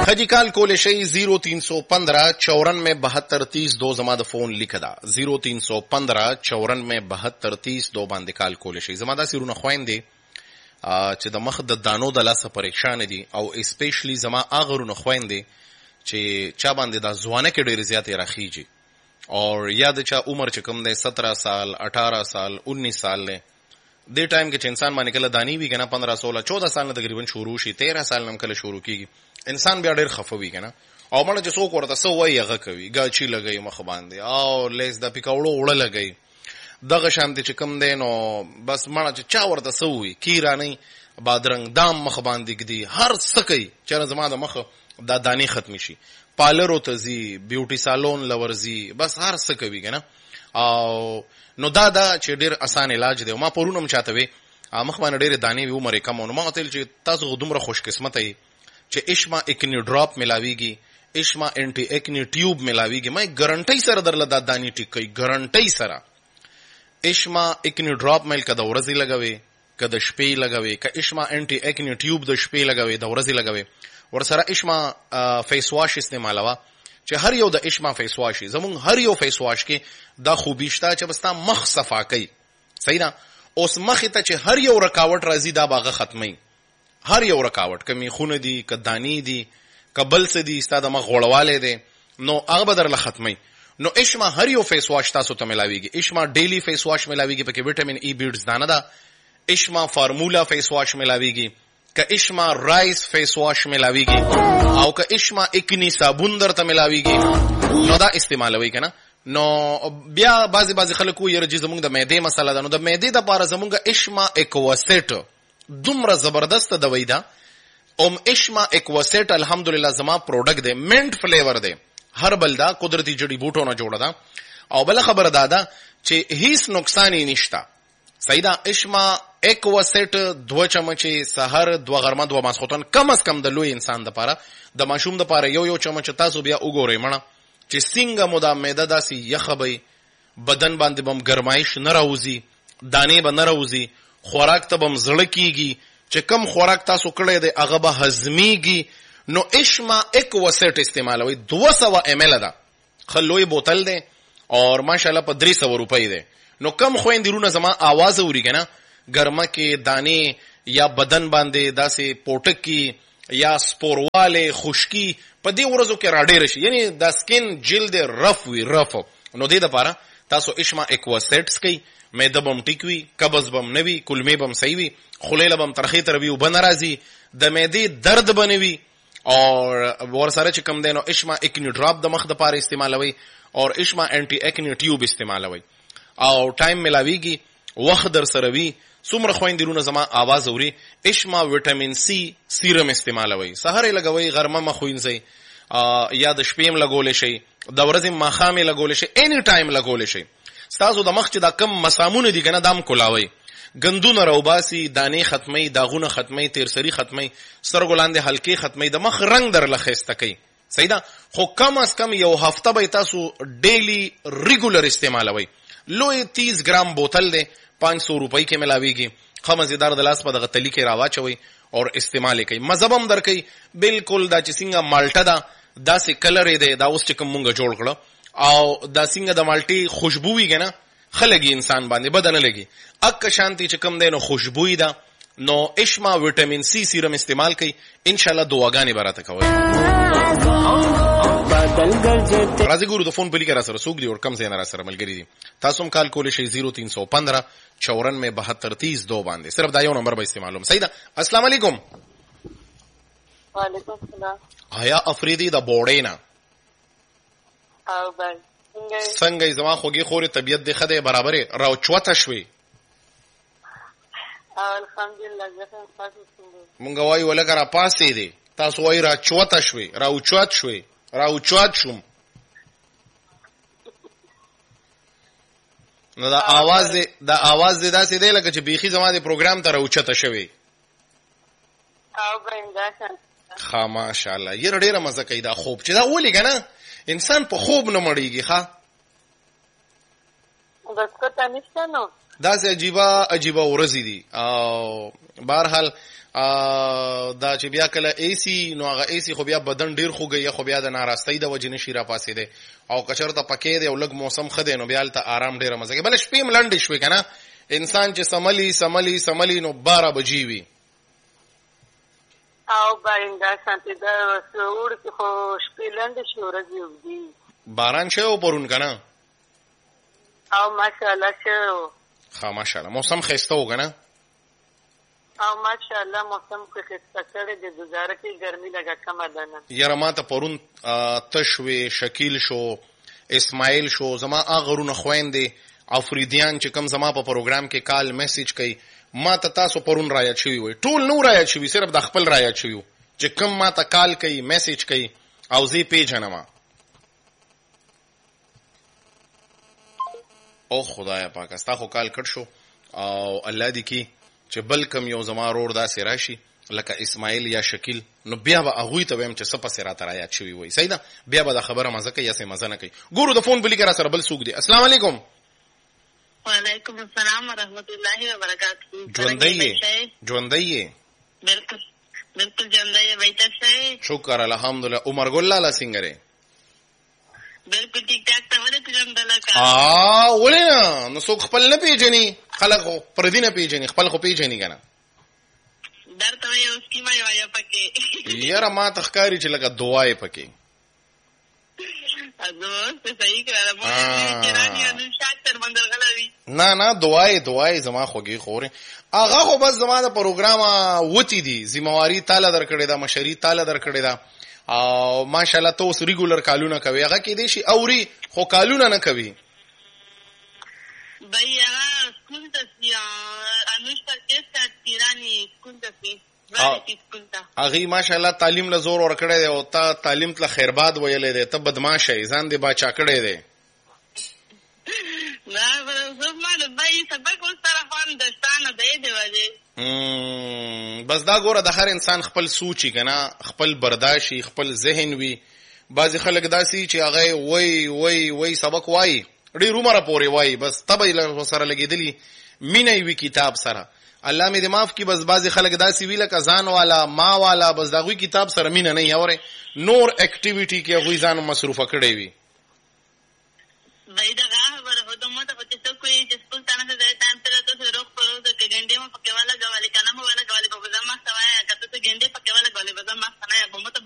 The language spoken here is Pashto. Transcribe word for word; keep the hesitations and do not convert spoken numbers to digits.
خجی کال کولے شئی زیرو تین سو پندرہ چورن میں بہتر تیس دو زما د فون لیکدا زیرو تین سو پندرہ چورن میں بہتر تیس دو باندې کال کولے شئی. زما دا سیرونه خويندې چې د مخ د دانو د لاسه پریشان دي او اسپیشلی زما اغرونه خويندې چې چا باندې دا ځوانه کې ډېر زیات راخیږي اور یا د چا عمر چې کوم دی سترہ سال اٹھارہ سال انیس سال له دې ټایم کې چې انسان باندې کله دانی وی کنه پندرہ سولہ چودہ سال نه تقریبا شروع شي تیرہ سال نم کله شروع کیږي انسان بیا ډېر خفوي کنه او مړه چې څوک ورته سو وایي هغه کوي گاچی لګي مخ باندې او لیس د پکاوړو وړه لګي دغه شانتي چې کوم دی نو بس مړه چې چا ورته سووي کیرانی بادرنګ دام مخ باندې کدي هر سکی چې زما د مخ دا دانی ختم شي پارلر او تزي بیوټي سالون لورزي بس هر څه کوي کنه او نو دا دا چې ډېر اسان علاج دی. ما پرونم چاته وي مخ باندې ډېر دانی وي عمر کم نو ما ته چې تاسو دومره خوش قسمت یې چې اشما اکنی ډراپ ملاويږي اشما انټي اکنی ټیوب ملاويږي مې ګارانټي سره درله دا دانی ټیکي ګارانټي سره اشما اکنی ډراپ مل کده ورځي لګوي کده شپې لګوي ک اشما انټي اکنی ټیوب د شپې لګوي د ورځي لګوي ورسره اشما فیس واش استعمالوا چې هر یو د اشما فیس واش زمون هر یو فیس واش کې دا خوبی شته چې بس تا مخ صفا کوي صحیح نه اوس مخ ته چې هر یو رکاوټ راځي دا باغه ختمي هر یو رکاوټ کمی خونه دي کدانی دي قبل څه دي ستاده مخ غړواله دي نو هغه بدر له ختمي نو اشما هر یو فیس واش تاسو ته ملاويږي اشما ډیلی فیس واش ملاويږي پکې وټامین ای بیډز دانه دا اشما فارمولا فیس واش ملاويږي که اشما رائس فیس واش ملاویږي او که اشما اکنی صابون درته ملاویږي نو دا استعمالوي کنه. نو بیا بعضی بعضی خلکو یې رجی زمونږ د معدې مسله ده نو د معدې د لپاره زمونږ اشما اکواسیټ دومره زبردست دوايي ده ام اشما اکواسیټ الحمدلله زما پروډکټ دی منټ فلیور دی هربل دا قدرتی جڑی بوټو نه جوړه ده او بل خبر دادا چې هیڅ نقصان یې نشته صحیح ده. اشما اکواسیټ دو چمچې سحر دو غرمه دو ماسخوتن کم از کم د لوی انسان د پاره د ماشوم د پاره یو یو چمچ تاسو بیا وګورئ مړه چې څنګه مودا معده داسي یخبي بدن باندې بم ګرمایش نه راوځي دانه به نه راوځي خوراک ته بم زړه کیږي چې کم خوراک تاسو کړی دی هغه به هضميږي نو اشما اکواسیټ استعمالوي دو سو ایم ایل ده خلوی بوتل دی اور ماشاءالله په درې سو روپۍ دی نو کم خويندرونه زما आवाज اوري کنه ګرمه کې دانه یا بدن باندې داسې پوټکی یا سپورواله خشکی په دې ورځو کې راډېر شي یعنی د سکین جلد رف وی رف نو دې لپاره تاسو اشما اکواسیټس کوي معده بم ټیکوي قبض بم نوي کلمې بم صحیح وي خلیله بم ترخی تروي وب ناراضي د معدې درد بنوي اور ورسره چې کم دینو اشما اکنی ډراپ د مخ د پاره استعمالوي اور اشما انټي اکنی ټیوب استعمالوي او ټایم ملاويږي وخت در سره وي څومره خويندرونه زما आवाज اوري اشما وټامین سی سیرم استعمالوي سحر لګوي غرمه مخوینځي یا د شپې لګول شي د ورځې ماخامه لګول شي اني ټایم لګول شي تاسو د مخ چې دا کم مسامونه دي کنه دام کولاوي غندونه روباسي دانه ختمي داغونه ختمي تیرسری ختمي سرګولاندې حلقې ختمي د مخ رنگ در لخصته کوي صحیح ده خو کم از کم یو هفته به تاسو ډیلی ریګولر استعمالوي لوی تیس ګرام بوتل ده پانچ سو روپۍ کې ملاويږي خمزیدار د لاس په دغه تلی کې راواچوي اور استعمال کوي مذهبم در کوي بالکل دا چې څنګه مالټا دا داسې کلر دی دا اوس چې کوم مونږ جوړ کړو او دا څنګه د مالټي خوشبو وي کنه خلګي انسان باندې بدن لګي اک شانتي چې کوم دی نو خوشبو ده نو اشما وټامین سی سیرم استعمال کوي ان شاء الله دعاګانې براته کوي. راځي ګورو د فون په لیکه را سره سوق دی او کم زین را سره ملګری دي تاسو هم کال کولې شي زیرو تین سو پندرہ چورن میں بہتر تیس دو باندې صرف دا یو نمبر به استعمالوم صحیح ده. السلام علیکم. وعلیکم السلام. حیا افریدی د بوډینا او بل څنګه زما خوږی خوري طبيعت د خده برابرې راو چوته شوي الحمدلله زه تاسو څنګه مونږ وایو ولګه را پاسې دي تاسو وایي را چوته شوي راو چوت شوي راو چوت شوم نو دا आवाज دا आवाज داسې دی لکه چې بيخي زما د پروګرام ته راوچته شوی او بندا ښه ماشاءالله یې ډېره مزه کوي دا خوب چې دا ولي کنه انسان په خوب نه مړیږي ښا بس کو ته نشته نو دا سه عجیبه عجیبه ورځې دي او بهرحال دا چې بیا کله ایسی نو هغه ایسی خو بیا بدن ډیر خوږي خو بیا د ناراستۍ د وجې نشي را پاسې دی او کچرته پکې دی او لږ موسم ښه دی نو بیا هلته آرام ډېره مزه کوي بله شپې م لنډې شوې که نه انسان چې سملي سملي سملي نو باره بجې وي او باینده شانتې دا وړکې خو شپې لنډې شوې ورځې اوږدې باران شوی و پرون که نه او ماشاءالله شوی و ښه ماشاءالله موسم ښایسته و که نه او ماشاءالله موسم کې ښایسته کړی دی ګزاره کې ګرمي لږه کمه ده نن یاره ما ته پرون ته شوې شکیل شو اسماعیل شو زما هغه غرونه خویندې افریدیان چې کوم زما په پروګرام کې کال میسیج کوي ما ته تاسو پرون رایاد شوي وي ټول نو رایاد شوي صرف د خپل رایاد شوي وو چې کوم ما ته کال کوي میسیج کوي او زه یې پیژنم او خدایا پاکه ستا خو کال کټ شو او الله دې کي چې بل کم یو زما رور داسې راشي لکه اسماعیل یا شکیل نو بیا به هغوی ته وایم چې څه پسې راته رایاد شوي وي صحیح ده بیا به دا خبره مزه کوي یا سې مزه نه کوي ګورو د فون بلي کې را سره بل څوک دی السلام علیکم وعلیکم السلام ورحمت الله وبرکاتہ ژوندی یې ژوندی یې بالکل بالکل ژوندی یې بهتر شئ شکر الحمدلله عمر ګل لاله څنګه دی بالکل ټیک ټاک ته ولې پیژندله که ولې نه نو څوک خپل نه پیژني خلک خو پردي نه پیژني خپل خو پیژني که نه درته وایي اوس کیما یې وایه پکې یاره ما ته ښکاري چې لکه دعا یې پکې نه نه دعای دعای زما خوږې خورې هغه خو بس زما د پروګرامه وتی دي ذمہواري تاله درکړې ده مشري تاله درکړې ده او ماشاءالله ته اوس ریګولر کالونه کوي هغه کېدی شي اوري خو کالونه نه کوي بھائی هغه سکول ته ځي انوش پرچیز ته تیراني سکول ته ځي هغې ماشاءالله تعلیم له زور ورکړی دی او تا تعلیم ته خیرباد ویلی دی ته بدماشه یې ځان دې باچا کړی دی بس دا ګوره د هر انسان خپل سوچي که نه خپل برداشي خپل ذهن وي بعضې خلک داسې چې هغه وی وی وی سبق وایي ډېر عمره پورې وایي بس ته به یې سره لګېدلي مینه یې وي کتاب سره الله مې دې معاف کی بس بعضې خلک داسې وي لکه ځان والا ما والا بس د هغوی کتاب سره مینه نه وي اورې نور اکټیویټي کې هغوی ځان مصروفه کړی وي بھائی دا